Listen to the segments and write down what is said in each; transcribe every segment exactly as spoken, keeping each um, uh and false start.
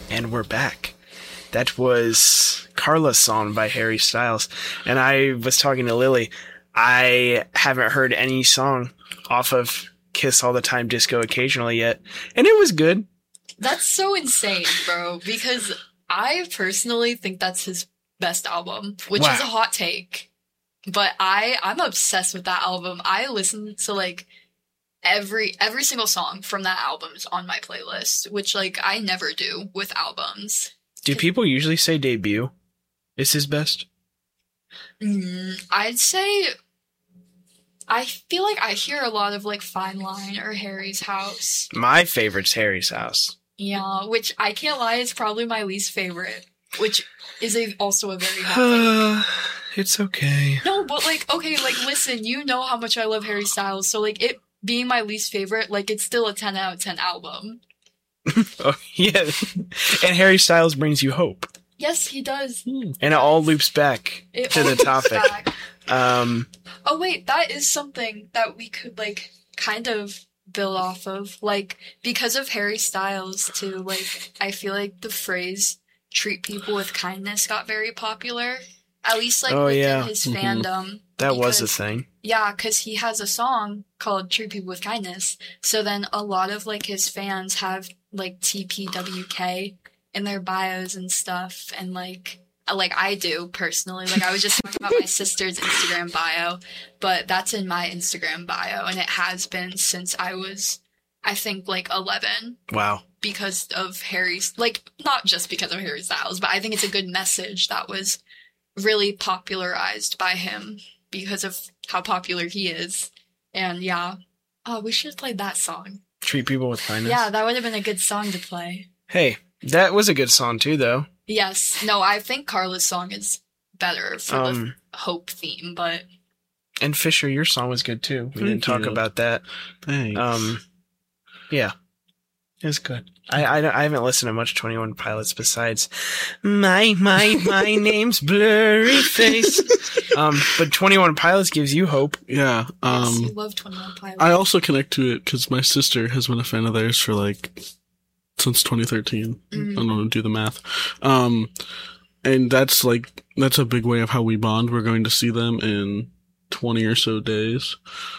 And we're back. That was Carla's song by Harry Styles. And I was talking to Lily. I haven't heard any song off of Kiss All the Time Disco Occasionally yet. And it was good. That's so insane, bro. Because I personally think that's his best album, which Wow. is a hot take. But I, I'm obsessed with that album. I listen to like every every single song from that album is on my playlist, which like I never do with albums. Do people usually say Debut is his best? Mm, I'd say I feel like I hear a lot of like Fine Line or Harry's House. My favorite's Harry's House. Yeah, which I can't lie is probably my least favorite, which is a, also a very hot take. It's okay. No, but like, okay, like listen, you know how much I love Harry Styles, so like it being my least favorite, like it's still a ten out of ten album. Oh, yeah. And Harry Styles brings you hope. Yes, he does. And it all loops back It to all the loops topic. back. Um, Oh wait, that is something that we could like kind of build off of. Like, because of Harry Styles too, like I feel like the phrase treat people with kindness got very popular. At least like Oh, within yeah. his Mhm. fandom. that was a because- thing. Yeah, because he has a song called Treat People with Kindness. So then a lot of like his fans have like T P W K in their bios and stuff. And like, like I do personally. Like I was just talking about my sister's Instagram bio, but that's in my Instagram bio. And it has been since I was, I think like eleven Wow. because of Harry's, like not just because of Harry Styles, but I think it's a good message that was really popularized by him because of how popular he is. And yeah, oh, we should have played that song. Treat people with kindness. Yeah, that would have been a good song to play. Hey, that was a good song too, though. Yes, no, I think Carla's song is better for Um, the hope theme, but and Fisher, your song was good too. We Thank didn't talk you. about that. Thanks. Um, yeah, it was good. I, I, I haven't listened to much twenty-one Pilots besides my my my name's Blurry Face. Um, but twenty-one Pilots gives you hope. yeah. yes, you Um, love twenty-one Pilots. I also connect to it because my sister has been a fan of theirs for like since twenty thirteen. Mm. I don't know, do the math. Um, and that's like that's a big way of how we bond. We're going to see them in twenty or so days.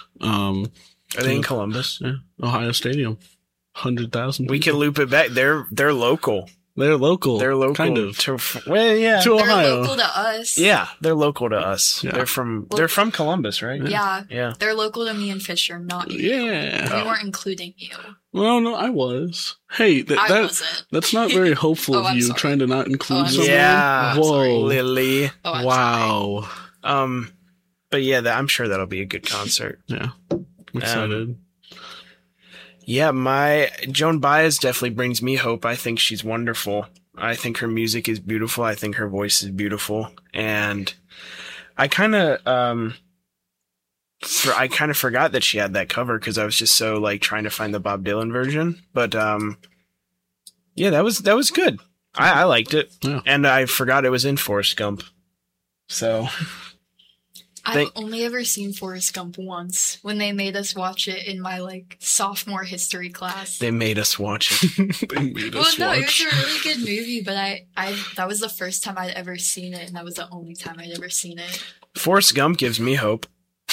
Um, Are they in Columbus? yeah, Ohio Stadium, hundred thousand. We can loop it back. They're they're local. They're local. They're local. kind of. To, well, yeah. To They're Ohio. local to us. Yeah, they're local to us. Yeah. They're from they're from Columbus, right? Yeah, Yeah. they're local to me and Fisher, not you. Yeah. We weren't including you. Well, no, I was. Hey, th- I that wasn't. that's not very hopeful Oh, of I'm you sorry. trying to not include Oh, I'm someone. sorry. Yeah. I'm sorry. Whoa. Lily. Oh, I'm Wow. Um, but yeah, that, I'm sure that'll be a good concert. Yeah. I'm excited. Yeah, my Joan Baez definitely brings me hope. I think she's wonderful. I think her music is beautiful. I think her voice is beautiful, and I kind of um, for I kind of forgot that she had that cover because I was just so like trying to find the Bob Dylan version. But um, yeah, that was that was good. I, I liked it, Yeah. and I forgot it was in Forrest Gump. So I've Thank- only ever seen Forrest Gump once when they made us watch it in my like sophomore history class. they made us watch it. They made well, us no, it watch. was a really good movie, but I, I that was the first time I'd ever seen it, and that was the only time I'd ever seen it. Forrest Gump gives me hope.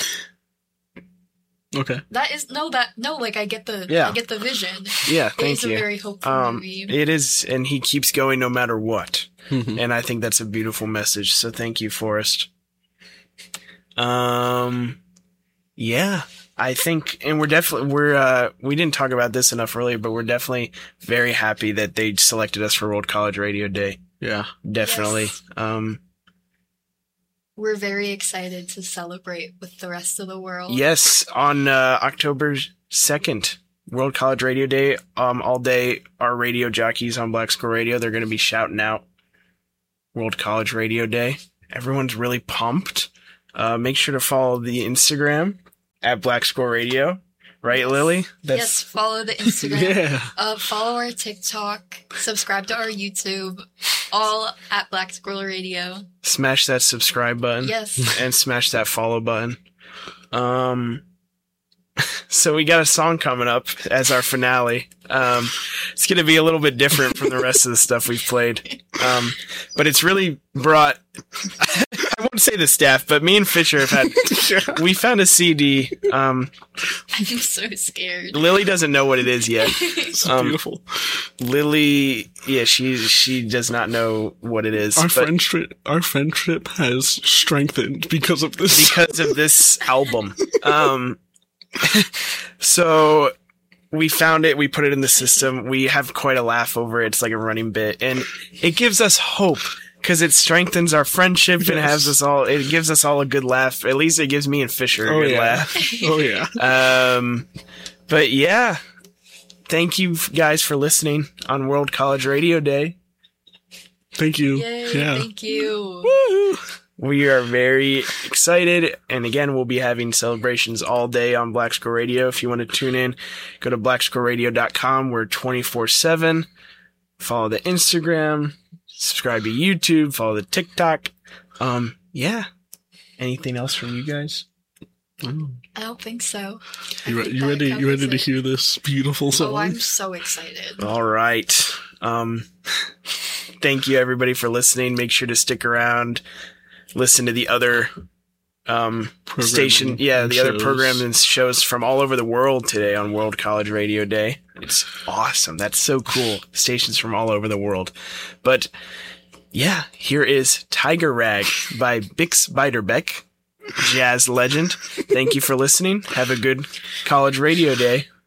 Okay. That is no, that no, like I get the, Yeah. I get the vision. Yeah, It thank is a you. very hopeful Um, movie. it is, and he keeps going no matter what. Mhm. And I think that's a beautiful message. So thank you, Forrest. Um, yeah, I think, and we're definitely, we're, uh, we didn't talk about this enough earlier, but we're definitely very happy that they selected us for World College Radio Day. Yeah. Definitely. Yes. Um, We're very excited to celebrate with the rest of the world. yes, on, uh, October second, World College Radio Day, um, all day, our radio jockeys on Black Squirrel Radio, they're going to be shouting out World College Radio Day. Everyone's really pumped. Uh, make sure to follow the Instagram at Black Squirrel Radio. Right, Lily? Yes, follow the Instagram. Yeah. Uh, follow our TikTok. Subscribe to our YouTube. All at Black Squirrel Radio. Smash that subscribe button. Yes. And smash that follow button. Um, so we got a song coming up as our finale. Um, it's going to be a little bit different from the rest of the stuff we've played. Um, but it's really brought, I won't say the staff, but me and Fisher have had, we found a C D. Um, I'm so scared. Lily doesn't know what it is yet. It's Um, beautiful. Lily, yeah, she, she does not know what it is. Our but friendship, our friendship has strengthened because of this. because of this album. Um, so we found it, we put it in the system. We have quite a laugh over it. It's like a running bit, and it gives us hope because it strengthens our friendship and Yes. has us all. It gives us all a good laugh. At least it gives me and Fisher a Oh good yeah. laugh. Oh yeah. Um, but yeah, thank you guys for listening on World College Radio Day. Thank you. Yay, yeah. thank you. Woo! We are very excited, and again, we'll be having celebrations all day on Black Squirrel Radio. If you want to tune in, go to black squirrel radio dot com. We're twenty-four seven. Follow the Instagram, subscribe to YouTube, follow the TikTok. Um, yeah. Anything else from you guys? Oh. I don't think so. I You, re- think you that ready? You covers ready to it. hear this beautiful song? Oh, I'm so excited. All right. Um, thank you everybody for listening. Make sure to stick around. Listen to the other um, Programming station, yeah, and the other shows. programs and shows from all over the world today on World College Radio Day. It's awesome. That's so cool. Stations from all over the world. But yeah, here is Tiger Rag by Bix Beiderbecke, jazz legend. Thank you for listening. Have a good College Radio Day.